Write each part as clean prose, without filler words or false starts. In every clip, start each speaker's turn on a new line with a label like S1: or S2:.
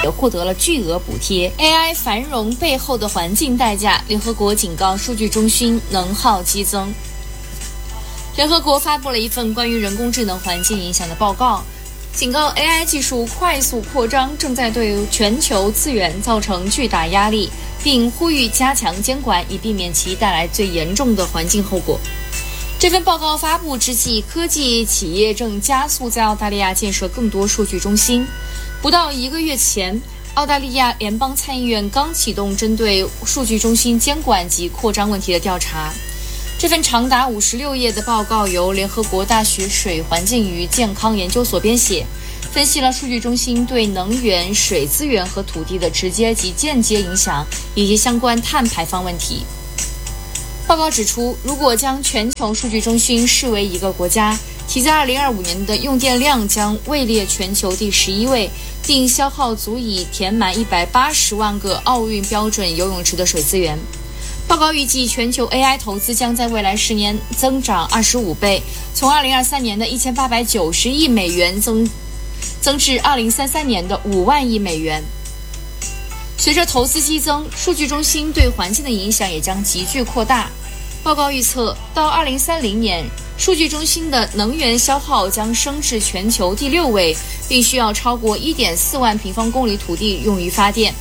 S1: 也获得了巨额补贴。AI 繁荣背后的环境代价，联合国警告数据中心能耗激增。联合国发布了一份关于人工智能环境影响的报告，警告 AI 技术快速扩张正在对全球资源造成巨大压力，并呼吁加强监管，以避免其带来最严重的环境后果。这份报告发布之际，科技企业正加速在澳大利亚建设更多数据中心。不到1个月前，澳大利亚联邦参议院刚启动针对数据中心监管及扩张问题的调查。这份长达56页的报告由联合国大学水环境与健康研究所编写，分析了数据中心对能源、水资源和土地的直接及间接影响，以及相关碳排放问题。报告指出，如果将全球数据中心视为一个国家，其在2025年的用电量将位列全球第11位，并消耗足以填满180万个奥运标准游泳池的水资源。报告预计，全球 AI 投资将在未来10年增长25倍，从2023年的1890亿美元增至2033年的5万亿美元。随着投资激增，数据中心对环境的影响也将急剧扩大。报告预测，到2030年，数据中心的能源消耗将升至全球第6位，并需要超过 1.4 万平方公里土地用于发电。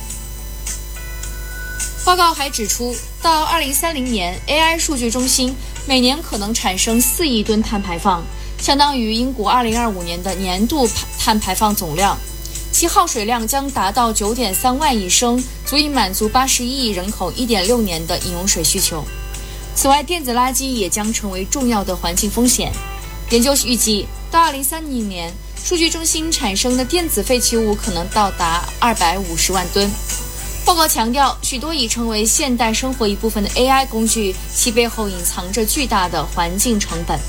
S1: 报告还指出，到2030年 ，AI 数据中心每年可能产生4亿吨碳排放，相当于英国2025年的年度碳排放总量。其耗水量将达到 9.3 万亿升，足以满足81亿人口 1.6 年的饮用水需求。此外，电子垃圾也将成为重要的环境风险。研究预计，到2030年，数据中心产生的电子废弃物可能到达250万吨。报告强调，许多已成为现代生活一部分的 AI 工具，其背后隐藏着巨大的环境成本。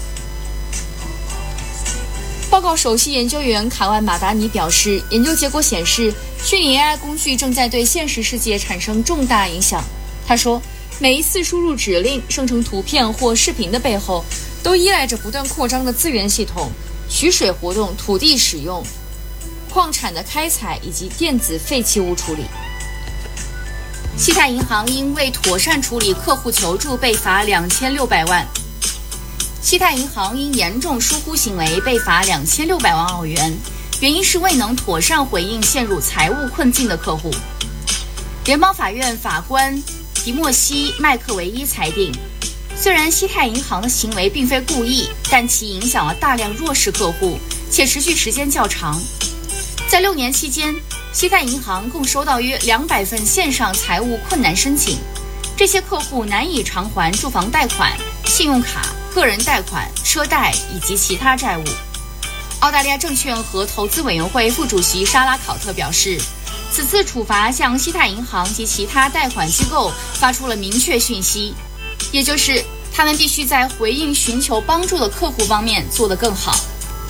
S1: 报告首席研究员卡万马达尼表示，研究结果显示，虚拟 AI 工具正在对现实世界产生重大影响。他说，每一次输入指令、生成图片或视频的背后，都依赖着不断扩张的资源系统、取水活动、土地使用、矿产的开采以及电子废弃物处理。西太银行因未妥善处理客户求助被罚2600万。西太银行因严重疏忽行为被罚2600万澳元，原因是未能妥善回应陷入财务困境的客户。联邦法院法官迪莫西·麦克维伊裁定，虽然西太银行的行为并非故意，但其影响了大量弱势客户，且持续时间较长。在6年期间，西太银行共收到约200份线上财务困难申请，这些客户难以偿还住房贷款、信用卡、个人贷款、车贷以及其他债务。澳大利亚证券和投资委员会副主席莎拉·考特表示，此次处罚向西太银行及其他贷款机构发出了明确讯息，也就是他们必须在回应寻求帮助的客户方面做得更好。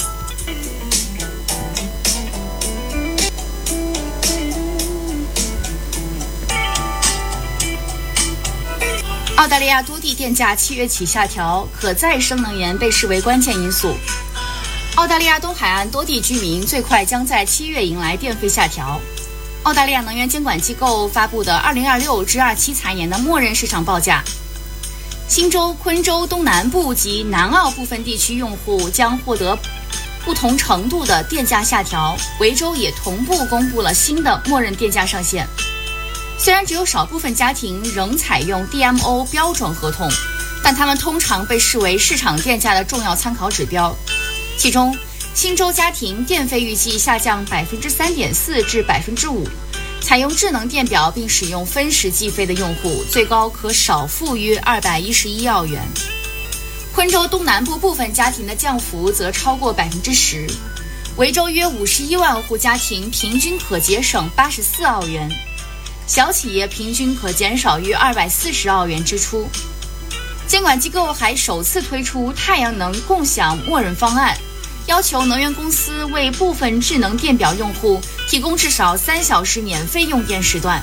S1: 澳大利亚多地电价7月起下调，可再生能源被视为关键因素。澳大利亚东海岸多地居民最快将在7月迎来电费下调。澳大利亚能源监管机构发布的2026至27财年的默认市场报价，新州、昆州东南部及南澳部分地区用户将获得不同程度的电价下调，维州也同步公布了新的默认电价上限。虽然只有少部分家庭仍采用 DMO 标准合同，但它们通常被视为市场电价的重要参考指标。其中，新州家庭电费预计下降 3.4% 至 5%， 采用智能电表并使用分时计费的用户最高可少付约211澳元。昆州东南部部分家庭的降幅则超过 10%， 维州约51万户家庭平均可节省84澳元，小企业平均可减少约240澳元支出。监管机构还首次推出太阳能共享默认方案，要求能源公司为部分智能电表用户提供至少3小时免费用电时段。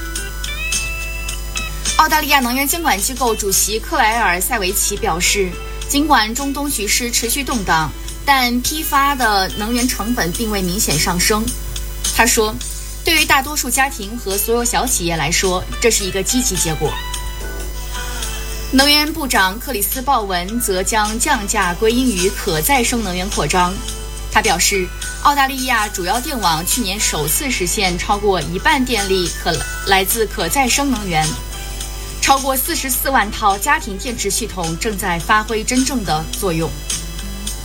S1: 澳大利亚能源监管机构主席克莱尔·塞维奇表示，尽管中东局势持续动荡，但批发的能源成本并未明显上升。他说， 对于大多数家庭和所有小企业来说，这是一个积极结果。能源部长克里斯·鲍文则将降价归因于可再生能源扩张。他表示，澳大利亚主要电网去年首次实现超过一半电力来自可再生能源，超过44万套家庭电池系统正在发挥真正的作用。